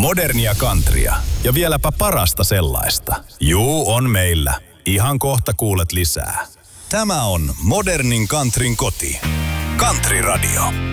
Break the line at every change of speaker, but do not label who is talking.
Modernia countrya ja vieläpä parasta sellaista. Juu, on meillä. Ihan kohta kuulet lisää. Tämä on Modernin countryn koti. Country Radio.